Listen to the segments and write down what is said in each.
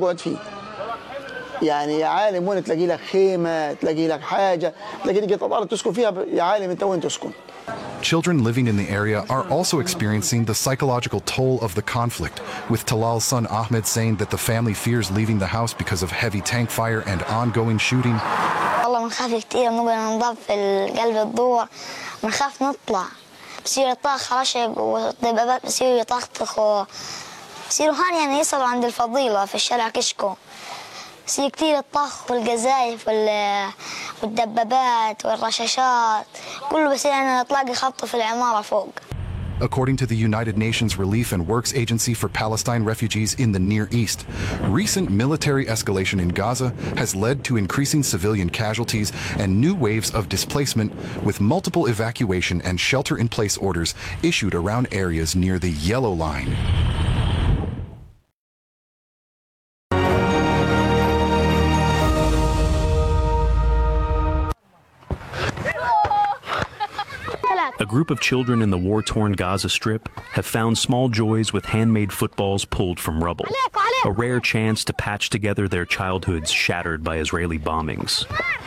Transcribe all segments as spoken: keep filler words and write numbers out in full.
تقعد فيه. يعني يا عالم وين تلاقي لك خيمة، تلاقي لك حاجة، تلاقي لك أرض تسكن فيها، يا عالم أنت وين تسكن. Children living in the area are also experiencing the psychological toll of the conflict, with Talal's son Ahmed saying that the family fears leaving the house because of heavy tank fire and ongoing shooting. والله بنخاف كثير، بنقعد ننضب في قلب الدور، بنخاف نطلع، بصير يطخ رشق والضبابات بصيروا يطخطخوا، بصيروا هان يعني يصلوا عند الفضيلة في الشارع كشكو. بصير كثير الطخ والقذايف والدبابات والرشاشات، كله بصير يعني نطلع خبطه في العمارة فوق. According to the United Nations Relief and Works Agency for Palestine refugees in the Near East, recent military escalation in Gaza has led to increasing civilian casualties and new waves of displacement, with multiple evacuation and shelter-in-place orders issued around areas near the Yellow Line. A group of children in the war-torn Gaza Strip have found small joys with handmade footballs pulled from rubble, a rare chance to patch together their childhoods shattered by Israeli bombings.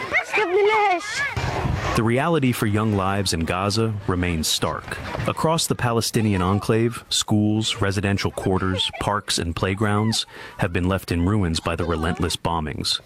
The reality for young lives in Gaza remains stark. Across the Palestinian enclave, schools, residential quarters, parks, and playgrounds have been left in ruins by the relentless bombings.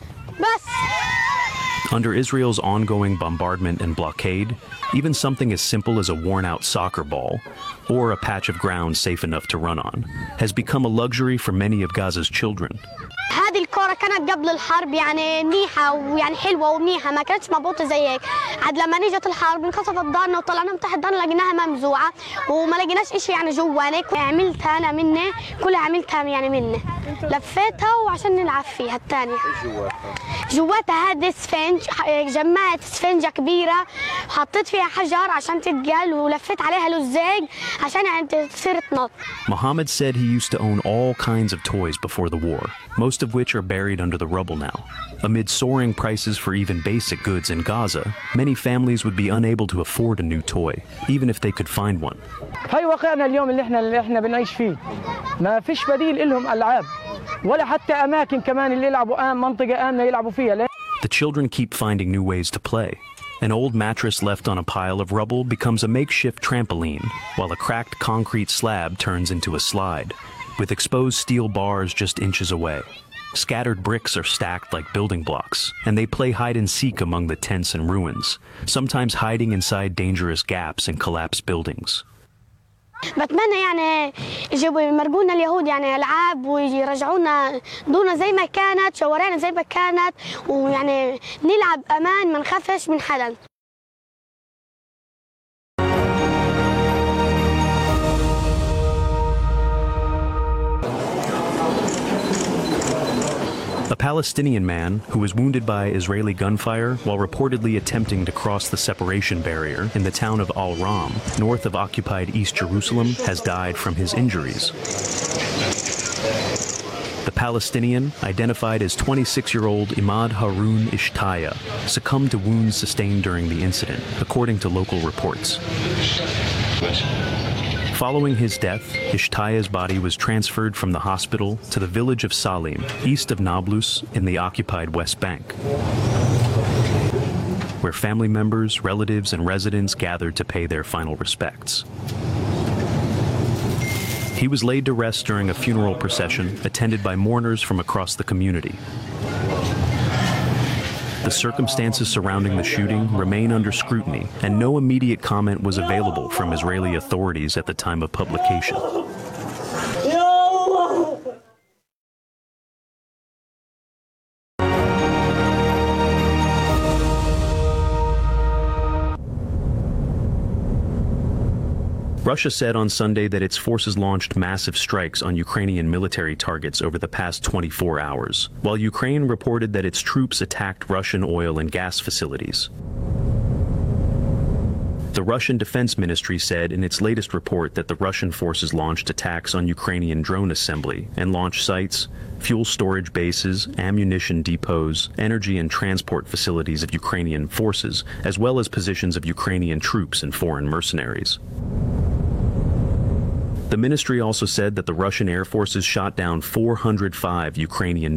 Under Israel's ongoing bombardment and blockade, even something as simple as a worn-out soccer ball or a patch of ground safe enough to run on has become a luxury for many of Gaza's children. هذه الكرة كانت قبل الحرب يعني منيحة ويعني حلوة ومنيحة، ما كانتش مضبوطة زي هيك. عاد لما نجت الحرب انكسفت دارنا وطلعنا من تحت دارنا لقيناها ممزوعة وما لقيناش إشي يعني جوانك. عملتها أنا مني، كلها عملتها يعني مني، لفيتها وعشان نلعب فيها الثانية. جواتها هذه اسفنج، جمعت اسفنجة كبيرة حطيت فيها حجر عشان تتقل ولفيت عليها لزاج عشان يعني تصير تنط. Mohammed said he used to own all kinds of toys before the war, most of which are buried under the rubble now. Amid soaring prices for even basic goods in Gaza, many families would be unable to afford a new toy, even if they could find one. هاي واقعنا اليوم اللي احنا اللي احنا بنعيش فيه. ما فيش بديل لهم ألعاب ولا حتى أماكن كمان اللي يلعبوا آم منطقة آمنة يلعبوا فيها. The children keep finding new ways to play. An old mattress left on a pile of rubble becomes a makeshift trampoline, while a cracked concrete slab turns into a slide, with exposed steel bars just inches away. Scattered bricks are stacked like building blocks, and they play hide-and-seek among the tents and ruins, sometimes hiding inside dangerous gaps in collapsed buildings. بتمنى يعني يجيبوا يمرقونا اليهود يعني ألعاب ويرجعونا دونا زي ما كانت، شوارعنا زي ما كانت، ويعني نلعب أمان ما نخافش من حدا. A Palestinian man who was wounded by Israeli gunfire while reportedly attempting to cross the separation barrier in the town of Al-Ram, north of occupied East Jerusalem, has died from his injuries. The Palestinian, identified as twenty-six-year-old Imad Haroun Ishtaya, succumbed to wounds sustained during the incident, according to local reports. Following his death, Ishtaya's body was transferred from the hospital to the village of Salim, east of Nablus in the occupied West Bank, where family members, relatives, and residents gathered to pay their final respects. He was laid to rest during a funeral procession attended by mourners from across the community. The circumstances surrounding the shooting remain under scrutiny, and no immediate comment was available from Israeli authorities at the time of publication. Russia said on Sunday that its forces launched massive strikes on Ukrainian military targets over the past twenty-four hours, while Ukraine reported that its troops attacked Russian oil and gas facilities. The Russian Defense Ministry said in its latest report that the Russian forces launched attacks on Ukrainian drone assembly and launch sites, fuel storage bases, ammunition depots, energy and transport facilities of Ukrainian forces, as well as positions of Ukrainian troops and foreign mercenaries. The ministry also said that the Russian air forces shot down four hundred five Ukrainian